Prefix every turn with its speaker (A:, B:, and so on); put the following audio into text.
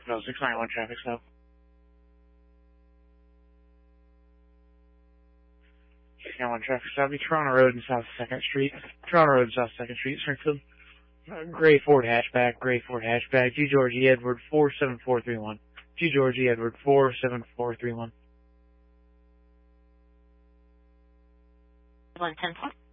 A: No, 691 traffic stop. 691 traffic stop. Be Toronto Road and South 2nd Street. Toronto Road and South 2nd Street, Springfield. Gray Ford hatchback, G. George E. Edward 47431. G. George E. Edward 47431.
B: 110.